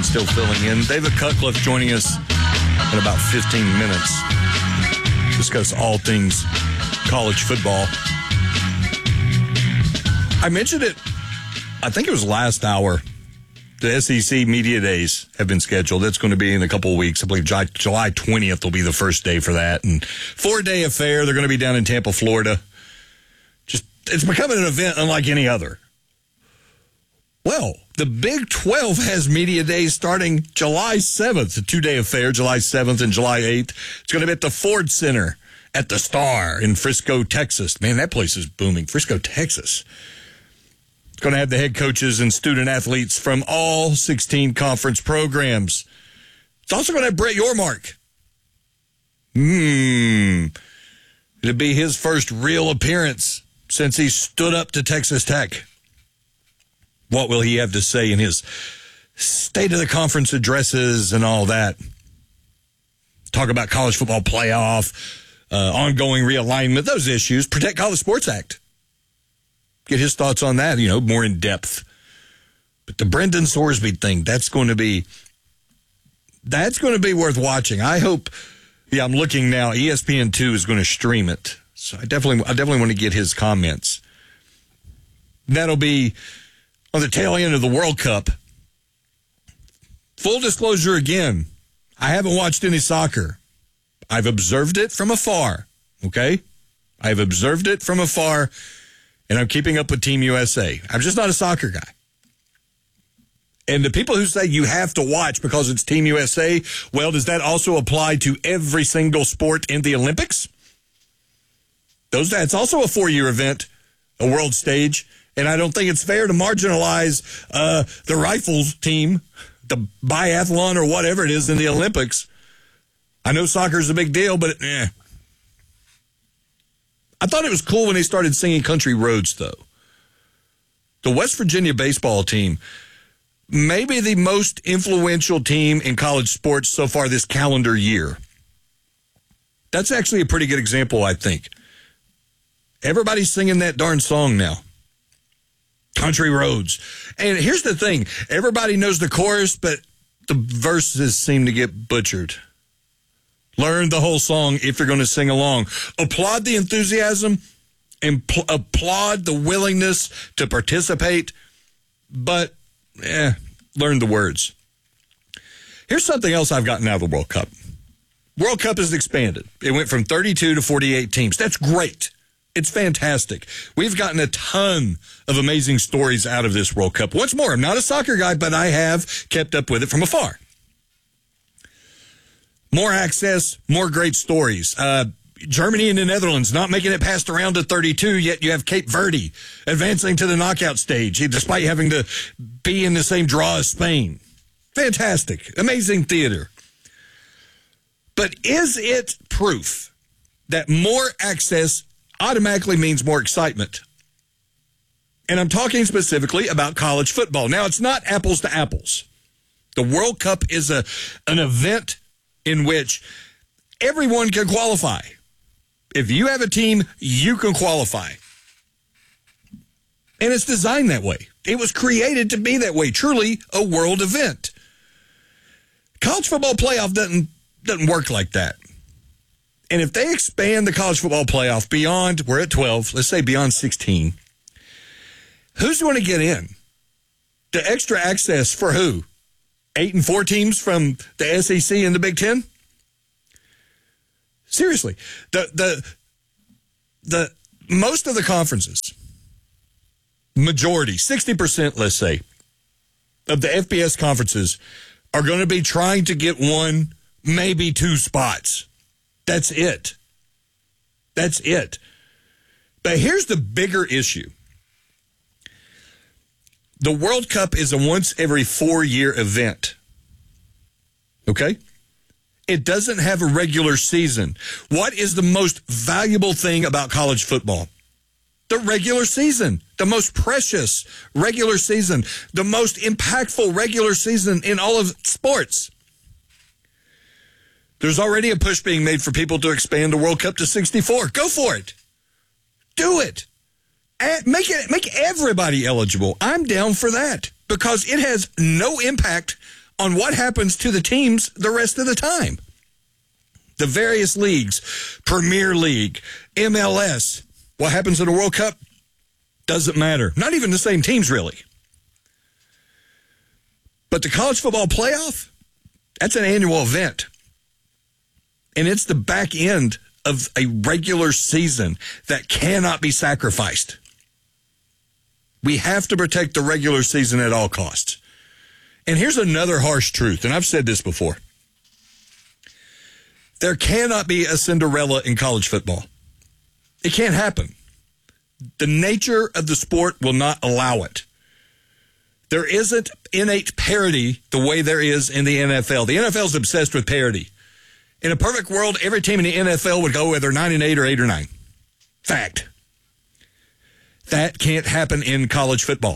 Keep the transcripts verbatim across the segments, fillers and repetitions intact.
still filling in. David Cutcliffe joining us in about fifteen minutes. Discuss all things college football. I mentioned it, I think it was last hour. The S E C Media Days have been scheduled. That's going to be in a couple of weeks. I believe July twentieth will be the first day for that. And four-day affair. They're going to be down in Tampa, Florida. Just it's becoming an event unlike any other. Well, the Big twelve has Media Days starting July seventh, a two-day affair, July seventh and July eighth. It's going to be at the Ford Center at the Star in Frisco, Texas. Man, that place is booming. Frisco, Texas. It's going to have the head coaches and student athletes from all sixteen conference programs. It's also going to have Brett Yormark. Hmm. It'll be his first real appearance since he stood up to Texas Tech. What will he have to say in his State of the Conference addresses and all that? Talk about college football playoff, uh, ongoing realignment, those issues. Protect College Sports Act. Get his thoughts on that, you know, more in depth. But the Brendan Sorsby thing, that's going to be, that's going to be worth watching. I hope, yeah, I'm looking now, E S P N two is going to stream it. So I definitely, I definitely want to get his comments. That'll be on the tail end of the World Cup. Full disclosure again, I haven't watched any soccer. I've observed it from afar, okay? I've observed it from afar. And I'm keeping up with Team U S A. I'm just not a soccer guy. And the people who say you have to watch because it's Team U S A, well, does that also apply to every single sport in the Olympics? Those That's also a four-year event, a world stage. And I don't think it's fair to marginalize uh, the rifles team, the biathlon or whatever it is in the Olympics. I know soccer is a big deal, but eh. I thought it was cool when they started singing Country Roads, though. The West Virginia baseball team, maybe the most influential team in college sports so far this calendar year. That's actually a pretty good example, I think. Everybody's singing that darn song now. Country Roads. And here's the thing. Everybody knows the chorus, but the verses seem to get butchered. Learn the whole song if you're going to sing along. Applaud the enthusiasm and pl- applaud the willingness to participate, but eh, learn the words. Here's something else I've gotten out of the World Cup. World Cup has expanded. It went from thirty-two to forty-eight teams. That's great. It's fantastic. We've gotten a ton of amazing stories out of this World Cup. Once more, I'm not a soccer guy, but I have kept up with it from afar. More access, more great stories. Uh, Germany and the Netherlands not making it past the round of thirty-two, yet you have Cape Verde advancing to the knockout stage, despite having to be in the same draw as Spain. Fantastic. Amazing theater. But is it proof that more access automatically means more excitement? And I'm talking specifically about college football. Now, it's not apples to apples. The World Cup is a an event in which everyone can qualify. If you have a team, you can qualify. And it's designed that way. It was created to be that way. Truly a world event. College football playoff doesn't, doesn't work like that. And if they expand the college football playoff beyond, we're at twelve, let's say beyond sixteen, who's going to get in? The extra access for who? Eight and four teams from the S E C and the Big Ten? Seriously, the the the most of the conferences, majority, sixty percent, let's say, of the F B S conferences are going to be trying to get one, maybe two spots. That's it. That's it. But here's the bigger issue. The World Cup is a once every four-year event. Okay? It doesn't have a regular season. What is the most valuable thing about college football? The regular season. The most precious regular season. The most impactful regular season in all of sports. There's already a push being made for people to expand the World Cup to sixty-four. Go for it. Do it. Make it, make everybody eligible. I'm down for that because it has no impact on what happens to the teams the rest of the time. The various leagues, Premier League, M L S, what happens in the World Cup doesn't matter. Not even the same teams, really. But the college football playoff, that's an annual event. And it's the back end of a regular season that cannot be sacrificed. We have to protect the regular season at all costs. And here's another harsh truth, and I've said this before. There cannot be a Cinderella in college football. It can't happen. The nature of the sport will not allow it. There isn't innate parity the way there is in the N F L. The N F L is obsessed with parity. In a perfect world, every team in the N F L would go either nine and eight or eight or nine. Fact. That can't happen in college football.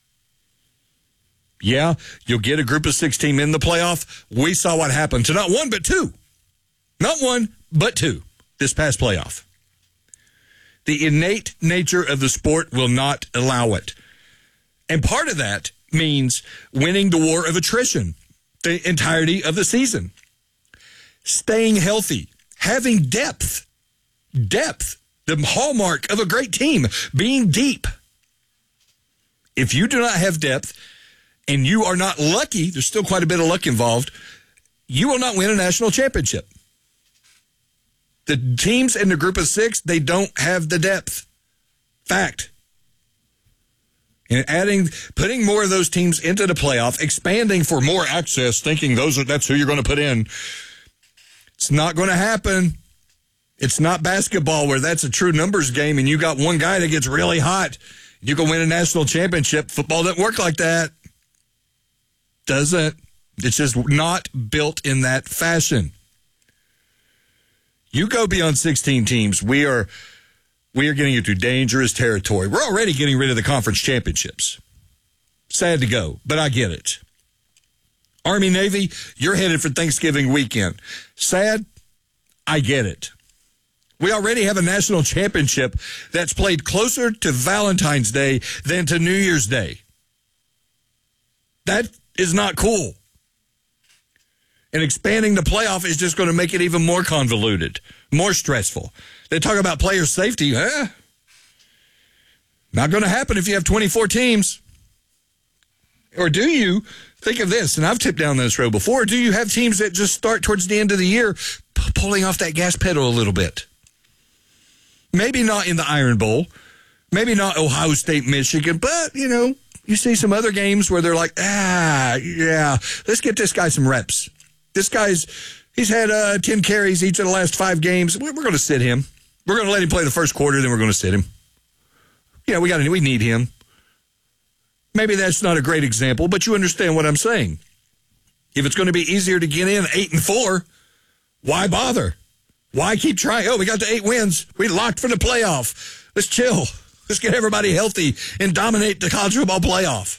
Yeah, you'll get a group of six team in the playoff. We saw what happened to not one, but two. Not one, but two this past playoff. The innate nature of the sport will not allow it. And part of that means winning the war of attrition the entirety of the season. Staying healthy, having depth. Depth, the hallmark of a great team, being deep. If you do not have depth and you are not lucky, there's still quite a bit of luck involved, you will not win a national championship. The teams in the group of six, they don't have the depth. Fact. And adding, putting more of those teams into the playoff, expanding for more access, thinking those are that's who you're going to put in. It's not going to happen. It's not basketball where that's a true numbers game and you got one guy that gets really hot. You can win a national championship. Football doesn't work like that. Doesn't. It's just not built in that fashion. You go beyond sixteen teams, we are we are getting into dangerous territory. We're already getting rid of the conference championships. Sad to go, but I get it. Army, Navy, you're headed for Thanksgiving weekend. Sad, I get it. We already have a national championship that's played closer to Valentine's Day than to New Year's Day. That is not cool. And expanding the playoff is just going to make it even more convoluted, more stressful. They talk about player safety. Eh, not going to happen if you have twenty-four teams. Or do you? Think of this, and I've tipped down this road before. Do you have teams that just start towards the end of the year p- pulling off that gas pedal a little bit? Maybe not in the Iron Bowl. Maybe not Ohio State, Michigan. But, you know, you see some other games where they're like, ah, yeah, let's get this guy some reps. This guy's, he's had uh, ten carries each of the last five games. We're, we're going to sit him. We're going to let him play the first quarter, then we're going to sit him. Yeah, we got to, we need him. Maybe that's not a great example, but you understand what I'm saying. If it's going to be easier to get in eight and four, why bother? Why keep trying? Oh, we got the eight wins. We locked for the playoff. Let's chill. Let's get everybody healthy and dominate the college football playoff.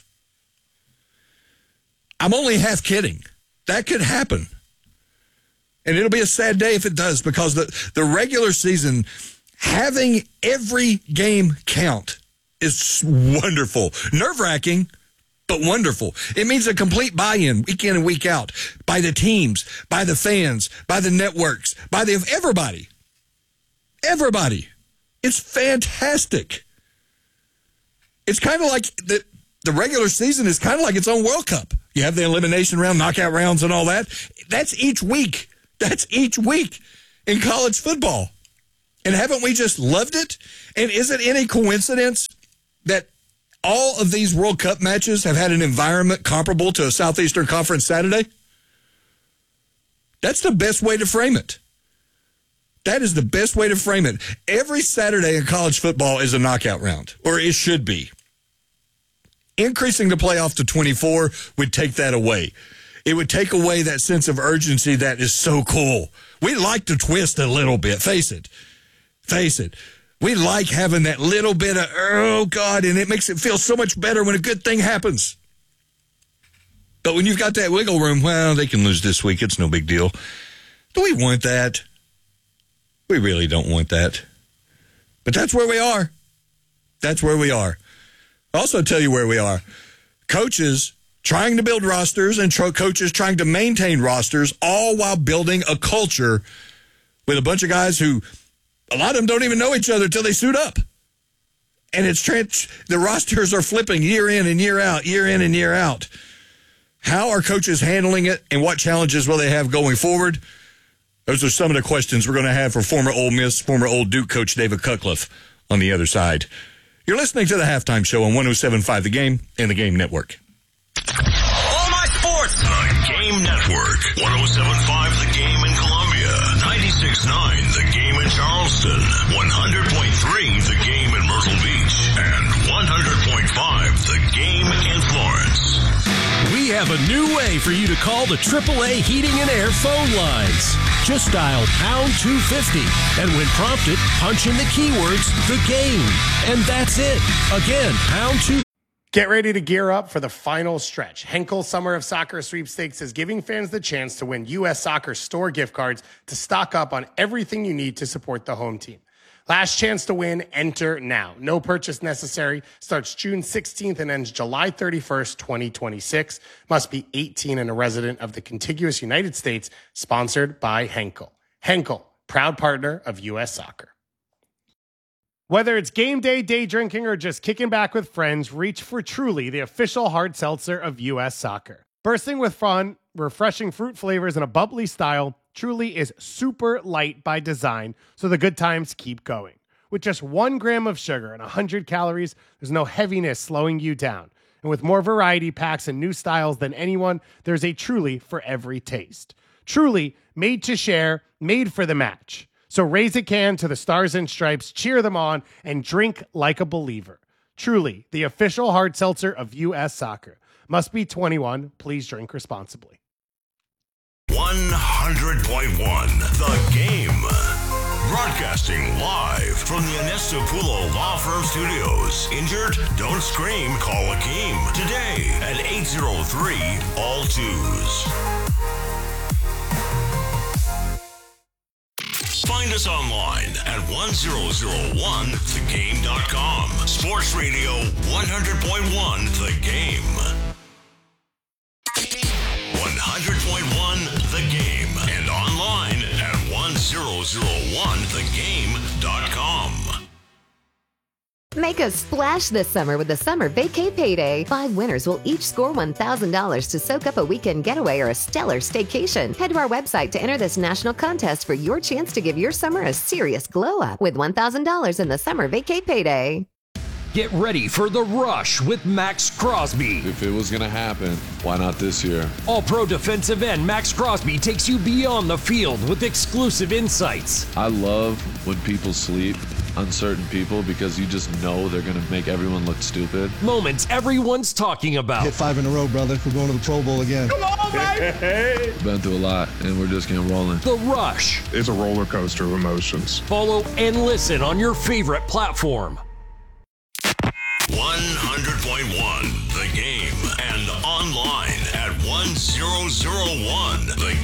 I'm only half kidding. That could happen. And it'll be a sad day if it does, because the, the regular season, having every game count is wonderful. Nerve-wracking, but wonderful. It means a complete buy-in week in and week out by the teams, by the fans, by the networks, by the everybody. Everybody. It's fantastic. It's kind of like the, the regular season is kind of like its own World Cup. You have the elimination round, knockout rounds, and all that. That's each week. That's each week in college football. And haven't we just loved it? And is it any coincidence that all of these World Cup matches have had an environment comparable to a Southeastern Conference Saturday? That's the best way to frame it. That is the best way to frame it. Every Saturday in college football is a knockout round, or it should be. Increasing the playoff to twenty-four would take that away. It would take away that sense of urgency that is so cool. We like to twist a little bit. Face it. Face it. We like having that little bit of, oh, God, and it makes it feel so much better when a good thing happens. But when you've got that wiggle room, well, they can lose this week. It's no big deal. Do we want that? We really don't want that. But that's where we are. That's where we are. I'll also tell you where we are. Coaches trying to build rosters and tro- coaches trying to maintain rosters, all while building a culture with a bunch of guys who, a lot of them don't even know each other until they suit up. And it's trans- the rosters are flipping year in and year out, year in and year out. How are coaches handling it, and what challenges will they have going forward? Those are some of the questions we're going to have for former Ole Miss, former Old Duke coach David Cutcliffe on the other side. You're listening to the Halftime Show on one oh seven point five The Game and the Game Network. All my sports. The Game Network. one oh seven point five The Game in Columbia. ninety-six point nine The Game in Charleston. one hundred point three The Game in Myrtle Beach. And one hundred point five The Game in Florence. We have a new way for you to call the triple A Heating and Air phone lines. Just dial pound two fifty, and when prompted, punch in the keywords, the game. And that's it. Again, pound two. Get ready to gear up for the final stretch. Henkel Summer of Soccer Sweepstakes is giving fans the chance to win U S Soccer store gift cards to stock up on everything you need to support the home team. Last chance to win, enter now. No purchase necessary. Starts June sixteenth and ends July thirty-first, twenty twenty-six. Must be eighteen and a resident of the contiguous United States. Sponsored by Henkel. Henkel, proud partner of U S Soccer. Whether it's game day, day drinking, or just kicking back with friends, reach for Truly, the official hard seltzer of U S Soccer. Bursting with fun, refreshing fruit flavors, and a bubbly style, Truly is super light by design, so the good times keep going. With just one gram of sugar and one hundred calories, there's no heaviness slowing you down. And with more variety packs and new styles than anyone, there's a Truly for every taste. Truly, made to share, made for the match. So raise a can to the Stars and Stripes, cheer them on, and drink like a believer. Truly, the official hard seltzer of U S Soccer. Must be twenty-one. Please drink responsibly. one hundred point one The Game. Broadcasting live from the Anestapulo Law Firm Studios. Injured? Don't scream. Call Akeem today at eight oh three all twos. Find us online at one thousand one the game dot com. Sports Radio one hundred point one The Game. one hundred point one The Game and online at one thousand one the game dot com. Make a splash this summer with the Summer Vacay Payday. Five winners will each score one thousand dollars to soak up a weekend getaway or a stellar staycation. Head to our website to enter this national contest for your chance to give your summer a serious glow up with one thousand dollars in the Summer Vacay Payday. Get ready for The Rush with Max Crosby. If it was going to happen, why not this year? All-pro defensive end Max Crosby takes you beyond the field with exclusive insights. I love when people sleep, uncertain people, because you just know they're going to make everyone look stupid. Moments everyone's talking about. Hit five in a row, brother. We're going to the Pro Bowl again. Come on, baby! Been through a lot, and we're just getting rolling. The Rush. It's a roller coaster of emotions. Follow and listen on your favorite platform. one hundred point one The Game and online at one thousand one the